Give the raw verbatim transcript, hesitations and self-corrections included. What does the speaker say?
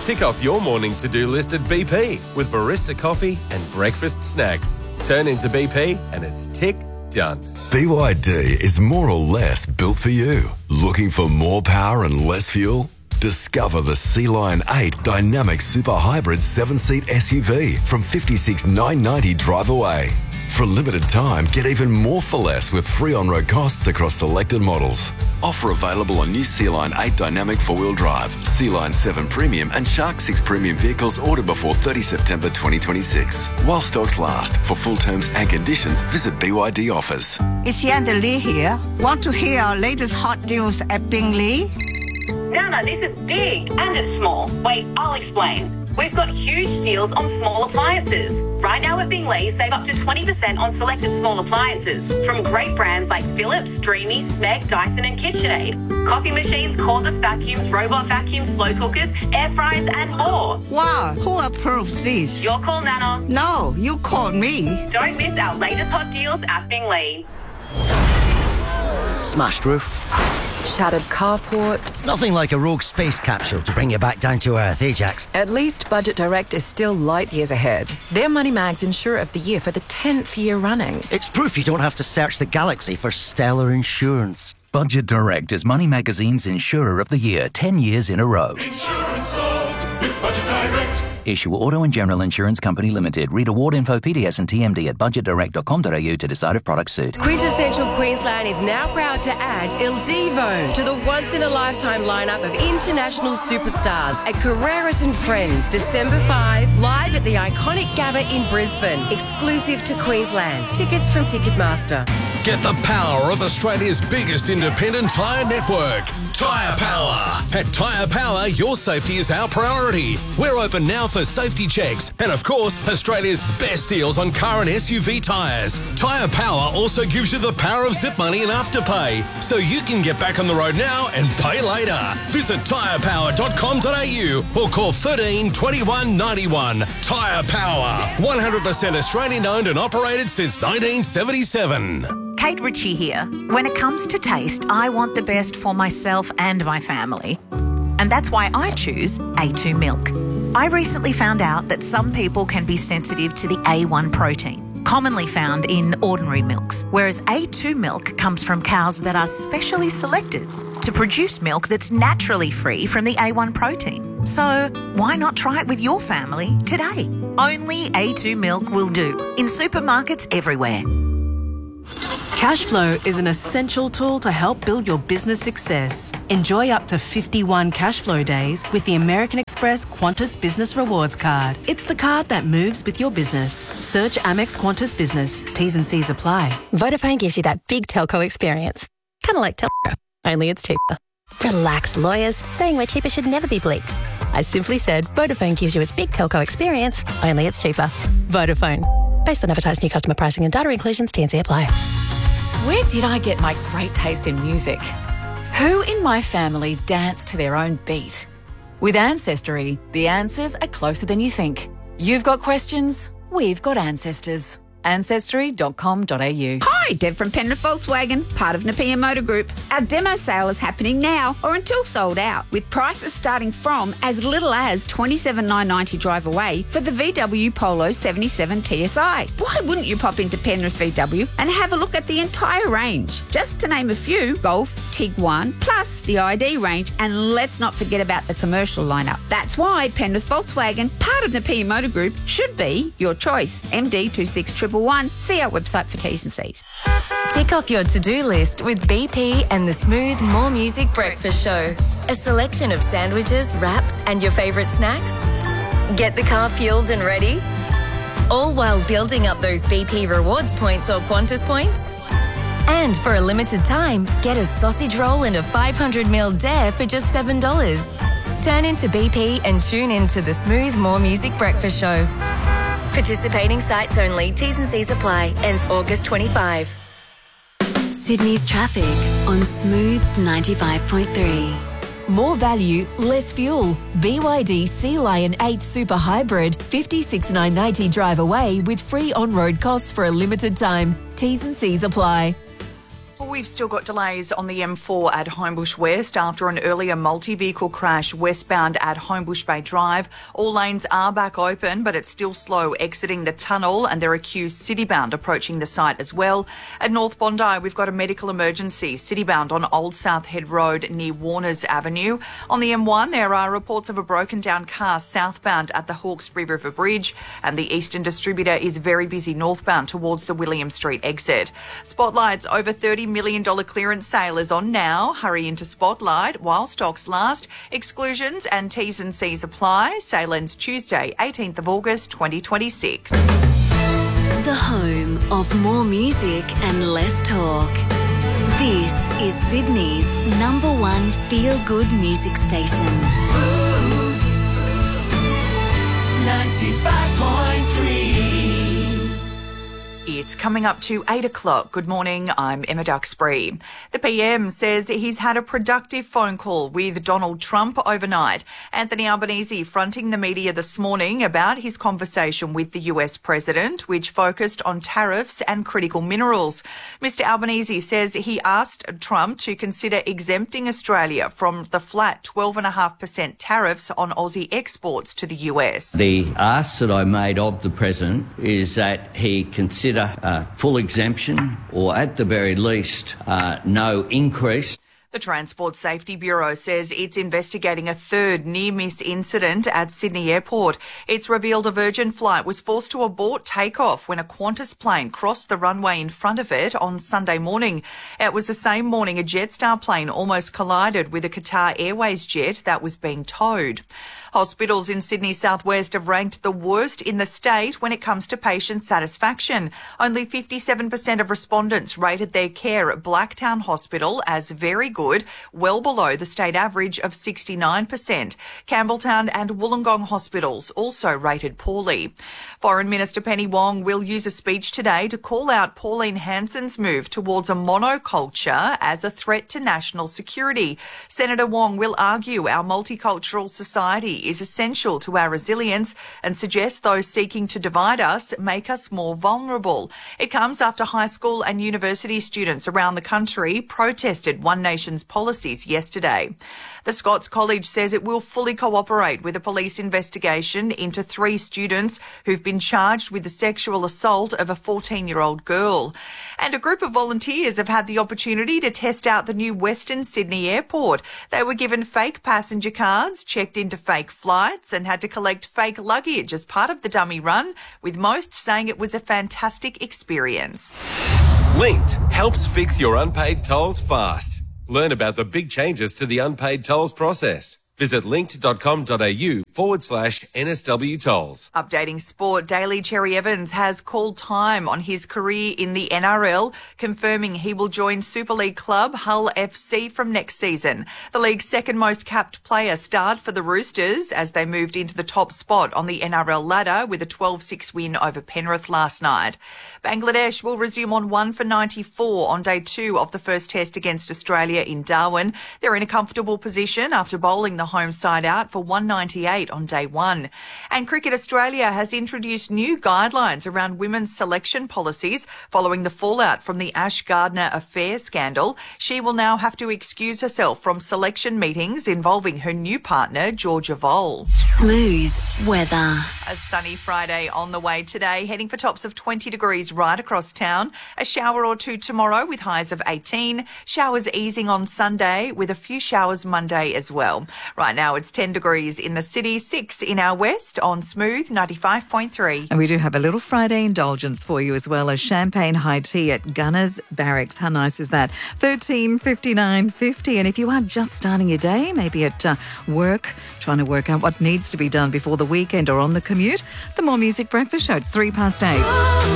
Tick off your morning to-do list at B P with barista coffee and breakfast snacks. Turn into B P and it's tick done. B Y D is more or less built for you. Looking for more power and less fuel? Discover the Sea Lion eight Dynamic Super Hybrid seven-seat S U V from fifty-six thousand nine hundred ninety dollars drive away. For a limited time, get even more for less with free on-road costs across selected models. Offer available on new Sea Lion eight Dynamic four-wheel drive, Sea Lion seven Premium and Shark six Premium vehicles ordered before thirtieth September twenty twenty-six. While stocks last. For full terms and conditions, visit B Y D Offers. It's Yanda Lee here. Want to hear our latest hot deals at Bingley? Nana, this is big and it's small. Wait, I'll explain. We've got huge deals on small appliances. Right now at Bingley, save up to twenty percent on selected small appliances from great brands like Philips, Dreamy, Smeg, Dyson and KitchenAid. Coffee machines, cordless vacuums, robot vacuums, slow cookers, air fryers and more. Wow, who approved this? Your call, Nana. No, you called me. Don't miss our latest hot deals at Bingley. Smashed roof. Shattered carport. Nothing like a rogue space capsule to bring you back down to earth, eh, Jax? At least Budget Direct is still light years ahead. They're Money Mag's Insurer of the Year for the tenth year running. It's proof you don't have to search the galaxy for stellar insurance. Budget Direct is Money Magazine's Insurer of the Year ten years in a row. Insurance solved with Budget Direct. Issue Auto and General Insurance Company Limited. Read award info, P D S and T M D at budget direct dot com dot a u to decide if products suit. Quintessential Queensland is now proud to add Il Divo to the once-in-a-lifetime lineup of international superstars at Carreras and Friends, December fifth, live at the iconic Gabba in Brisbane, exclusive to Queensland. Tickets from Ticketmaster. Get the power of Australia's biggest independent tyre network. Tyre Power. At Tyre Power, your safety is our priority. We're open now for safety checks and, of course, Australia's best deals on car and S U V tyres. Tyre Power also gives you the power of zip money and afterpay, so you can get back on the road now and pay later. Visit tyre power dot com dot a u or call thirteen twenty-one ninety-one. Tyre Power. one hundred percent Australian owned and operated since nineteen seventy-seven. Kate Ritchie here. When it comes to taste, I want the best for myself and my family. And that's why I choose A two milk. I recently found out that some people can be sensitive to the A one protein, commonly found in ordinary milks, whereas A two milk comes from cows that are specially selected to produce milk that's naturally free from the A one protein. So why not try it with your family today? Only A two milk will do, in supermarkets everywhere. Cashflow is an essential tool to help build your business success. Enjoy up to fifty-one Cashflow days with the American Express Qantas Business Rewards Card. It's the card that moves with your business. Search Amex Qantas Business. T's and C's apply. Vodafone gives you that big telco experience. Kind of like telco, only it's cheaper. Relax, lawyers. Saying we're cheaper should never be bleeped. I simply said Vodafone gives you its big telco experience, only it's cheaper. Vodafone. Based on advertised new customer pricing and data inclusions, T and C apply. Where did I get my great taste in music? Who in my family danced to their own beat? With Ancestry, the answers are closer than you think. You've got questions, we've got ancestors. ancestry dot com dot a u. Hi, Deb from Penrith Volkswagen, part of Napier Motor Group. Our demo sale is happening now or until sold out, with prices starting from as little as twenty-seven thousand nine hundred ninety dollars drive away for the V W Polo seventy-seven T S I. Why wouldn't you pop into Penrith V W and have a look at the entire range? Just to name a few, Golf, Tiguan, plus the I D range, and let's not forget about the commercial lineup. That's why Penrith Volkswagen, part of Napier Motor Group, should be your choice. M D two six one one one. See our website for T's and C's. Tick off your to-do list with B P and the Smooth More Music Breakfast Show. A selection of sandwiches, wraps, and your favourite snacks. Get the car fueled and ready. All while building up those B P rewards points or Qantas points. And for a limited time, get a sausage roll and a five hundred milliliter dare for just seven dollars. Turn into B P and tune into the Smooth More Music Breakfast Show. Participating sites only. T's and C's apply. Ends August twenty-fifth. Sydney's traffic on Smooth ninety-five point three. More value, less fuel. B Y D Sea Lion eight Super Hybrid, fifty-six thousand nine hundred ninety dollars drive away with free on-road costs for a limited time. T's and C's apply. We've still got delays on the M four at Homebush West after an earlier multi-vehicle crash westbound at Homebush Bay Drive. All lanes are back open, but it's still slow exiting the tunnel, and there are queues citybound approaching the site as well. At North Bondi, we've got a medical emergency citybound on Old South Head Road near Warners Avenue. On the M one, there are reports of a broken down car southbound at the Hawkesbury River Bridge, and the Eastern Distributor is very busy northbound towards the William Street exit. Spotlight's over thirty million dollars clearance sale is on now. Hurry into Spotlight while stocks last. Exclusions and T's and C's apply. Sale ends Tuesday, eighteenth of August, twenty twenty-six. The home of more music and less talk. This is Sydney's number one feel-good music station. ninety-five point three. It's coming up to eight o'clock. Good morning, I'm Emma Duxbury. The P M says he's had a productive phone call with Donald Trump overnight. Anthony Albanese fronting the media this morning about his conversation with the U S president, which focused on tariffs and critical minerals. Mister Albanese says he asked Trump to consider exempting Australia from the flat twelve point five percent tariffs on Aussie exports to the U S. The ask that I made of the president is that he consider a full exemption, or at the very least, uh, no increase. The Transport Safety Bureau says it's investigating a third near-miss incident at Sydney Airport. It's revealed a Virgin flight was forced to abort takeoff when a Qantas plane crossed the runway in front of it on Sunday morning. It was the same morning a Jetstar plane almost collided with a Qatar Airways jet that was being towed. Hospitals in Sydney Southwest have ranked the worst in the state when it comes to patient satisfaction. Only fifty-seven percent of respondents rated their care at Blacktown Hospital as very good, well below the state average of sixty-nine percent. Campbelltown and Wollongong hospitals also rated poorly. Foreign Minister Penny Wong will use a speech today to call out Pauline Hanson's move towards a monoculture as a threat to national security. Senator Wong will argue our multicultural society is essential to our resilience and suggests those seeking to divide us make us more vulnerable. It comes after high school and university students around the country protested One Nation's policies yesterday. The Scots College says it will fully cooperate with a police investigation into three students who've been charged with the sexual assault of a fourteen-year-old girl. And a group of volunteers have had the opportunity to test out the new Western Sydney Airport. They were given fake passenger cards, checked into fake flights, and had to collect fake luggage as part of the dummy run, with most saying it was a fantastic experience. Linked helps fix your unpaid tolls fast. Learn about the big changes to the unpaid tolls process. Visit linked.com.au forward slash NSW tolls. Updating sport, Daly Cherry Evans has called time on his career in the N R L, confirming he will join Super League club Hull F C from next season. The league's second most capped player starred for the Roosters as they moved into the top spot on the N R L ladder with a twelve six win over Penrith last night. Bangladesh will resume on one for ninety-four on day two of the first test against Australia in Darwin. They're in a comfortable position after bowling the home side out for one ninety-eight on day one. And Cricket Australia has introduced new guidelines around women's selection policies following the fallout from the Ash Gardner affair scandal. She will now have to excuse herself from selection meetings involving her new partner, Georgia Vole. Smooth weather. A sunny Friday on the way today, heading for tops of twenty degrees right across town. A shower or two tomorrow with highs of eighteen. Showers easing on Sunday with a few showers Monday as well. Right now it's ten degrees in the city, six in our west on Smooth ninety-five point three. And we do have a little Friday indulgence for you as well, as champagne high tea at Gunners Barracks. How nice is that? thirteen fifty-nine fifty. And if you are just starting your day, maybe at uh, work, trying to work out what needs to be done before the weekend or on the commute, the More Music Breakfast Show. It's three past eight.